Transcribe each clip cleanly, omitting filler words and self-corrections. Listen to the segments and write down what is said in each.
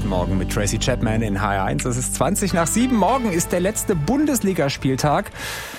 Morgen mit Tracy Chapman in HR1. Es ist 20 nach 7. Morgen ist der letzte Bundesligaspieltag.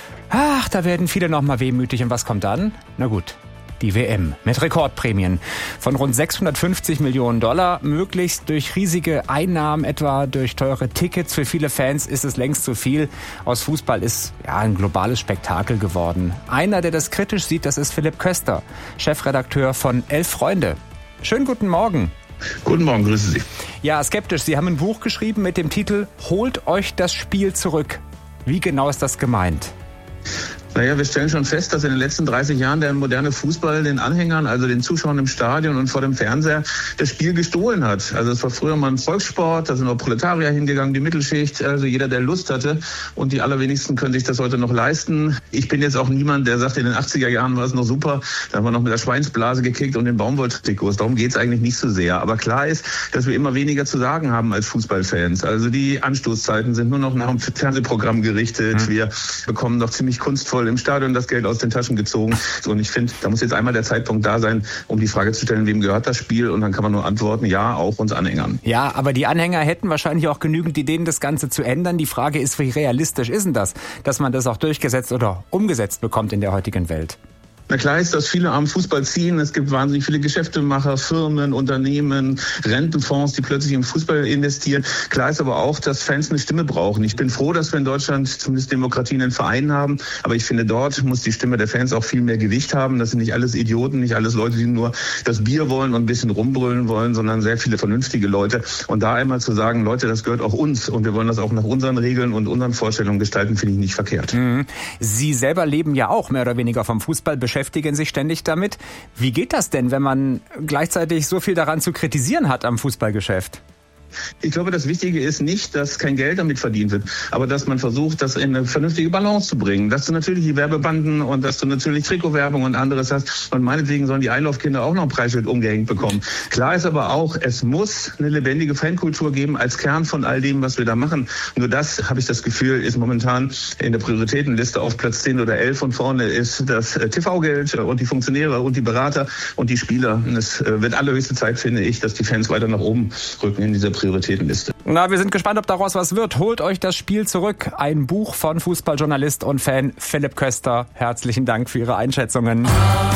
Ach, da werden viele noch mal wehmütig. Und was kommt dann? Na gut, die WM mit Rekordprämien von rund 650 Millionen $. Möglichst durch riesige Einnahmen, etwa durch teure Tickets. Für viele Fans ist es längst zu viel. Aus Fußball ist ein globales Spektakel geworden. Einer, der das kritisch sieht, das ist Philipp Köster, Chefredakteur von 11 Freunde. Schönen guten Morgen. Guten Morgen, grüße Sie. Ja, skeptisch. Sie haben ein Buch geschrieben mit dem Titel "Holt euch das Spiel zurück". Wie genau ist das gemeint? Naja, wir stellen schon fest, dass in den letzten 30 Jahren der moderne Fußball den Anhängern, also den Zuschauern im Stadion und vor dem Fernseher, das Spiel gestohlen hat. Also es war früher mal ein Volkssport, da sind auch Proletarier hingegangen, die Mittelschicht, also jeder, der Lust hatte. Und die allerwenigsten können sich das heute noch leisten. Ich bin jetzt auch niemand, der sagt, in den 80er Jahren war es noch super, da haben wir noch mit der Schweinsblase gekickt und den Baumwolltrikots. Darum geht es eigentlich nicht so sehr. Aber klar ist, dass wir immer weniger zu sagen haben als Fußballfans. Also die Anstoßzeiten sind nur noch nach dem Fernsehprogramm gerichtet. Wir bekommen noch ziemlich kunstvoll im Stadion das Geld aus den Taschen gezogen. Und ich finde, da muss jetzt einmal der Zeitpunkt da sein, um die Frage zu stellen, wem gehört das Spiel? Und dann kann man nur antworten, ja, auch uns Anhängern. Ja, aber die Anhänger hätten wahrscheinlich auch genügend Ideen, das Ganze zu ändern. Die Frage ist, wie realistisch ist denn das, dass man das auch durchgesetzt oder umgesetzt bekommt in der heutigen Welt? Na klar ist, dass viele am Fußball ziehen. Es gibt wahnsinnig viele Geschäftemacher, Firmen, Unternehmen, Rentenfonds, die plötzlich im Fußball investieren. Klar ist aber auch, dass Fans eine Stimme brauchen. Ich bin froh, dass wir in Deutschland zumindest Demokratien in Vereinen haben. Aber ich finde, dort muss die Stimme der Fans auch viel mehr Gewicht haben. Das sind nicht alles Idioten, nicht alles Leute, die nur das Bier wollen und ein bisschen rumbrüllen wollen, sondern sehr viele vernünftige Leute. Und da einmal zu sagen, Leute, das gehört auch uns und wir wollen das auch nach unseren Regeln und unseren Vorstellungen gestalten, finde ich nicht verkehrt. Sie selber leben ja auch mehr oder weniger vom Fußball, beschäftigen sich ständig damit. Wie geht das denn, wenn man gleichzeitig so viel daran zu kritisieren hat am Fußballgeschäft? Ich glaube, das Wichtige ist nicht, dass kein Geld damit verdient wird, aber dass man versucht, das in eine vernünftige Balance zu bringen. Dass du natürlich die Werbebanden und dass du natürlich Trikotwerbung und anderes hast. Und meinetwegen sollen die Einlaufkinder auch noch ein Preisschild umgehängt bekommen. Klar ist aber auch, es muss eine lebendige Fankultur geben als Kern von all dem, was wir da machen. Nur das, habe ich das Gefühl, ist momentan in der Prioritätenliste auf Platz 10 oder 11. Und vorne ist das TV-Geld und die Funktionäre und die Berater und die Spieler. Und es wird allerhöchste Zeit, finde ich, dass die Fans weiter nach oben rücken in dieser Prioritätenliste. Na, wir sind gespannt, ob daraus was wird. Holt euch das Spiel zurück. Ein Buch von Fußballjournalist und Fan Philipp Köster. Herzlichen Dank für Ihre Einschätzungen.